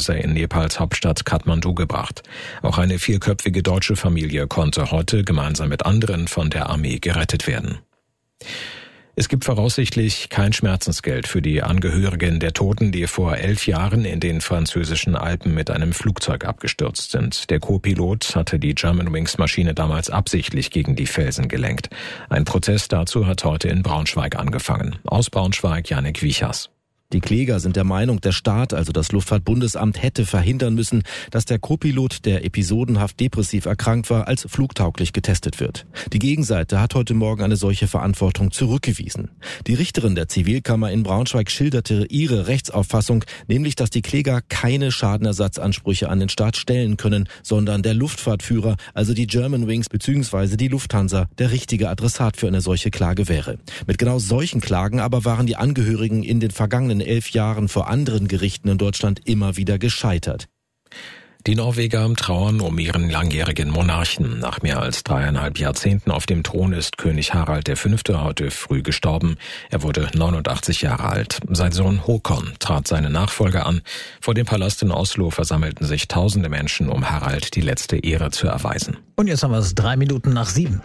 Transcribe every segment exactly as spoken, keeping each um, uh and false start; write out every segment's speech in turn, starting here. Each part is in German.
Krankenhäuser in Nepals Hauptstadt Kathmandu gebracht. Auch eine vierköpfige deutsche Familie konnte heute gemeinsam mit anderen von der Armee gerettet werden. Es gibt voraussichtlich kein Schmerzensgeld für die Angehörigen der Toten, die vor elf Jahren in den französischen Alpen mit einem Flugzeug abgestürzt sind. Der Co-Pilot hatte die Germanwings-Maschine damals absichtlich gegen die Felsen gelenkt. Ein Prozess dazu hat heute in Braunschweig angefangen. Aus Braunschweig Jannik Wiechers. Die Kläger sind der Meinung, der Staat, also das Luftfahrtbundesamt, hätte verhindern müssen, dass der Co-Pilot, der episodenhaft depressiv erkrankt war, als flugtauglich getestet wird. Die Gegenseite hat heute Morgen eine solche Verantwortung zurückgewiesen. Die Richterin der Zivilkammer in Braunschweig schilderte ihre Rechtsauffassung, nämlich, dass die Kläger keine Schadenersatzansprüche an den Staat stellen können, sondern der Luftfahrtführer, also die Germanwings bzw. die Lufthansa, der richtige Adressat für eine solche Klage wäre. Mit genau solchen Klagen aber waren die Angehörigen in den vergangenen elf Jahren vor anderen Gerichten in Deutschland immer wieder gescheitert. Die Norweger trauern um ihren langjährigen Monarchen. Nach mehr als dreieinhalb Jahrzehnten auf dem Thron ist König Harald der Fünfte heute früh gestorben. Er wurde neunundachtzig Jahre alt. Sein Sohn Håkon trat seine Nachfolger an. Vor dem Palast in Oslo versammelten sich tausende Menschen, um Harald die letzte Ehre zu erweisen. Und jetzt haben wir es drei Minuten nach sieben.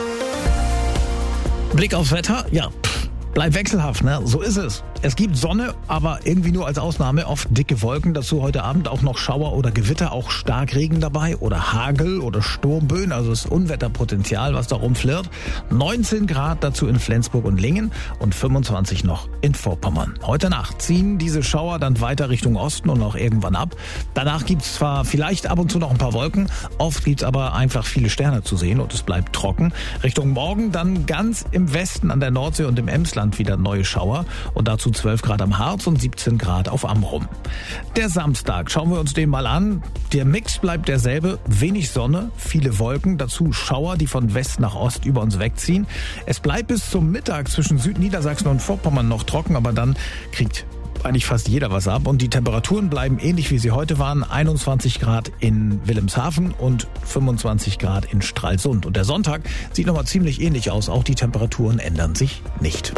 Blick aufs Wetter, ja, pff, bleibt wechselhaft, ne? So ist es. Es gibt Sonne, aber irgendwie nur als Ausnahme, oft dicke Wolken, dazu heute Abend auch noch Schauer oder Gewitter, auch Starkregen dabei oder Hagel oder Sturmböen, also das Unwetterpotenzial, was da rumflirrt. neunzehn Grad dazu in Flensburg und Lingen und fünfundzwanzig noch in Vorpommern. Heute Nacht ziehen diese Schauer dann weiter Richtung Osten und auch irgendwann ab. Danach gibt's zwar vielleicht ab und zu noch ein paar Wolken, oft gibt's aber einfach viele Sterne zu sehen und es bleibt trocken. Richtung Morgen dann ganz im Westen an der Nordsee und im Emsland wieder neue Schauer und dazu zwölf Grad am Harz und siebzehn Grad auf Amrum. Der Samstag, schauen wir uns den mal an. Der Mix bleibt derselbe, wenig Sonne, viele Wolken, dazu Schauer, die von West nach Ost über uns wegziehen. Es bleibt bis zum Mittag zwischen Südniedersachsen und Vorpommern noch trocken, aber dann kriegt eigentlich fast jeder was ab und die Temperaturen bleiben ähnlich wie sie heute waren, einundzwanzig Grad in Wilhelmshaven und fünfundzwanzig Grad in Stralsund. Und der Sonntag sieht nochmal ziemlich ähnlich aus, auch die Temperaturen ändern sich nicht.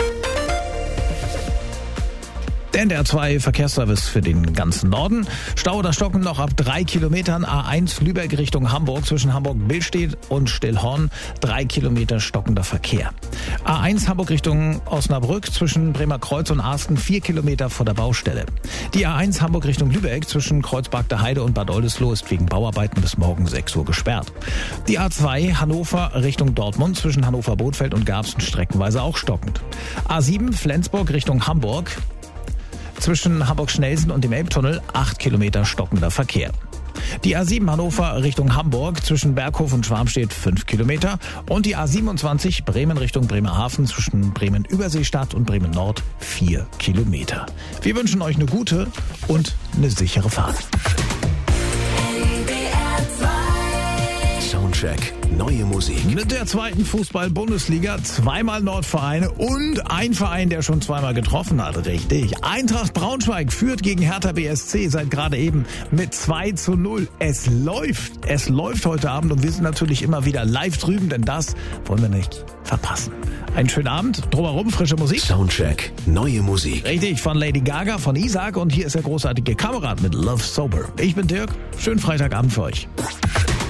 Der N D R zwei Verkehrsservice für den ganzen Norden. Stau oder Stocken noch ab drei Kilometern. A eins Lübeck Richtung Hamburg zwischen Hamburg-Billstedt und Stillhorn. Drei Kilometer stockender Verkehr. A eins Hamburg Richtung Osnabrück zwischen Bremerkreuz und Arsten. Vier Kilometer vor der Baustelle. Die A eins Hamburg Richtung Lübeck zwischen Kreuzberg der Heide und Bad Oldesloe ist wegen Bauarbeiten bis morgen sechs Uhr gesperrt. Die A zwei Hannover Richtung Dortmund zwischen Hannover-Bothfeld und Garbsen streckenweise auch stockend. A sieben Flensburg Richtung Hamburg. Zwischen Hamburg-Schnelsen und dem Elbtunnel acht Kilometer stockender Verkehr. Die A sieben Hannover Richtung Hamburg zwischen Berghof und Schwarmstedt fünf Kilometer und die A siebenundzwanzig Bremen Richtung Bremerhaven zwischen Bremen-Überseestadt und Bremen-Nord vier Kilometer. Wir wünschen euch eine gute und eine sichere Fahrt. Soundcheck. Neue Musik. Mit der zweiten Fußball-Bundesliga zweimal Nordvereine und ein Verein, der schon zweimal getroffen hat. Richtig. Eintracht Braunschweig führt gegen Hertha B S C seit gerade eben mit zwei zu null. Es läuft. Es läuft heute Abend und wir sind natürlich immer wieder live drüben, denn das wollen wir nicht verpassen. Einen schönen Abend. Drumherum frische Musik. Soundcheck. Neue Musik. Richtig. Von Lady Gaga, von Isaac und hier ist der großartige Kamerad mit Love Sober. Ich bin Dirk. Schönen Freitagabend für euch.